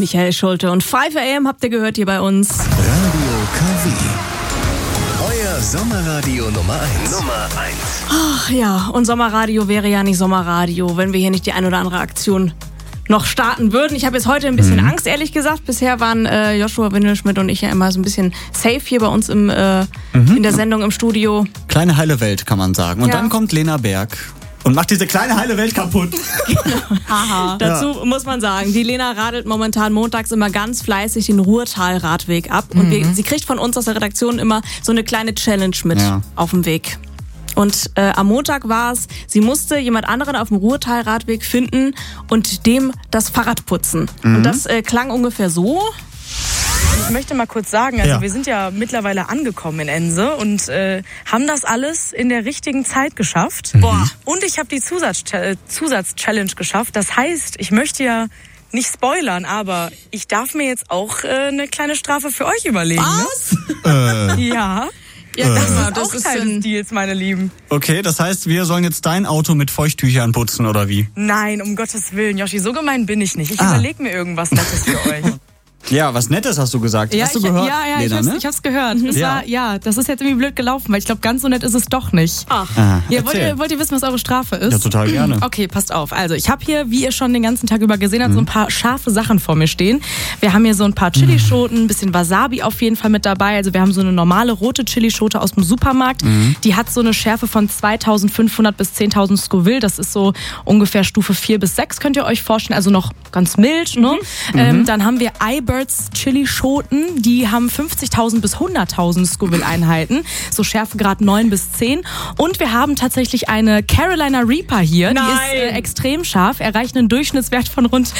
Michael Schulte und 5 AM habt ihr gehört hier bei uns. Radio KW. Euer Sommerradio Nummer 1. Ach ja, und Sommerradio wäre ja nicht Sommerradio, wenn wir hier nicht die ein oder andere Aktion noch starten würden. Ich habe jetzt heute ein bisschen Angst, ehrlich gesagt. Bisher waren Joshua Windelschmidt und ich ja immer so ein bisschen safe hier bei uns in der Sendung im Studio. Kleine heile Welt, kann man sagen. Und dann kommt Lena Berg und macht diese kleine heile Welt kaputt. Haha. Dazu muss man sagen, die Lena radelt momentan montags immer ganz fleißig den Ruhrtal-Radweg ab. Und sie kriegt von uns aus der Redaktion immer so eine kleine Challenge mit auf dem Weg. Und am Montag war es, sie musste jemand anderen auf dem Ruhrtal-Radweg finden und dem das Fahrrad putzen. Und das klang ungefähr so. Ich möchte mal kurz sagen, wir sind ja mittlerweile angekommen in Ense und haben das alles in der richtigen Zeit geschafft. Boah. Und ich habe die Zusatz-Challenge geschafft. Das heißt, ich möchte ja nicht spoilern, aber ich darf mir jetzt auch eine kleine Strafe für euch überlegen. Was? Ja. Ja, das ist Teil des Deals, meine Lieben. Okay, das heißt, wir sollen jetzt dein Auto mit Feuchttüchern putzen, oder wie? Nein, um Gottes Willen, Joshi, so gemein bin ich nicht. Ich überlege mir irgendwas Nettes für euch. Ja, was Nettes hast du gesagt. Hast du gehört, Lena, ich hab's gehört. Das ist jetzt irgendwie blöd gelaufen, weil ich glaube, ganz so nett ist es doch nicht. Wollt ihr wissen, was eure Strafe ist? Ja, total gerne. Okay, passt auf. Also, ich habe hier, wie ihr schon den ganzen Tag über gesehen habt, so ein paar scharfe Sachen vor mir stehen. Wir haben hier so ein paar Chilischoten, ein bisschen Wasabi auf jeden Fall mit dabei. Also, wir haben so eine normale rote Chilischote aus dem Supermarkt. Die hat so eine Schärfe von 2500 bis 10.000 Scoville. Das ist so ungefähr Stufe 4 bis 6, könnt ihr euch vorstellen. Also noch ganz mild, ne? Dann haben wir iBirds Chilischoten, die haben 50.000 bis 100.000 Scoville-Einheiten, so Schärfegrad 9 bis 10. Und wir haben tatsächlich eine Carolina Reaper hier, die ist extrem scharf, erreicht einen Durchschnittswert von rund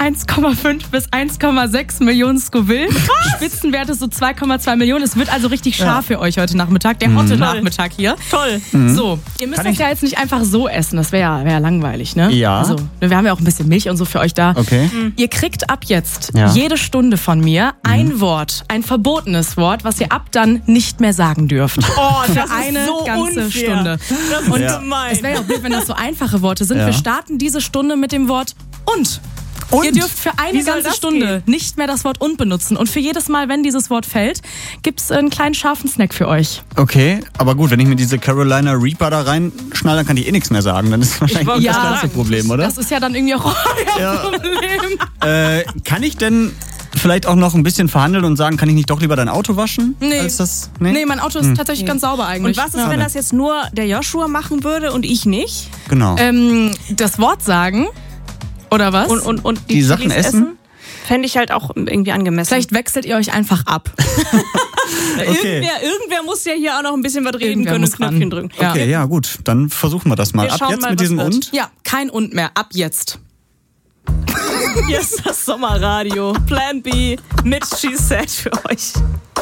1,5 bis 1,6 Millionen Scoville. Spitzenwert ist so 2,2 Millionen. Es wird also richtig scharf für euch heute Nachmittag, der hotte Nachmittag hier. Toll. So, ihr müsst das ja jetzt nicht einfach so essen, das wäre ja langweilig, ne? Ja. Also, wir haben ja auch ein bisschen Milch und so für euch da. Okay. Ihr kriegt ab jetzt jede Stunde von mir ein Wort, ein verbotenes Wort, was ihr ab dann nicht mehr sagen dürft. Oh, das für eine ist so ganze unfair. Stunde. Das ist gemein. Es wäre ja auch blöd, wenn das so einfache Worte sind. Wir starten diese Stunde mit dem Wort und. Ihr dürft für eine ganze Stunde nicht mehr das Wort und benutzen. Und für jedes Mal, wenn dieses Wort fällt, gibt es einen kleinen scharfen Snack für euch. Okay, aber gut, wenn ich mir diese Carolina Reaper da reinschnalle, dann kann ich eh nichts mehr sagen. Dann ist es wahrscheinlich das ganze Problem, oder? Das ist ja dann irgendwie auch euer Problem. Kann ich denn vielleicht auch noch ein bisschen verhandeln und sagen, kann ich nicht doch lieber dein Auto waschen? Nee. Als das, Nee, mein Auto ist tatsächlich ganz sauber eigentlich. Und was ist, wenn das jetzt nur der Joshua machen würde und ich nicht? Genau. Das Wort sagen, oder was? Und die Sachen essen? Fände ich halt auch irgendwie angemessen. Vielleicht wechselt ihr euch einfach ab. Okay. Irgendwer muss ja hier auch noch ein bisschen was reden können und Knöpfchen drücken. Ja. Okay, ja gut, dann versuchen wir das mal. Wir Ab schauen jetzt mal, mit was diesem wird. Und? Ja, kein und mehr. Ab jetzt. Hier ist das Sommerradio. Plan B mit She Said für euch.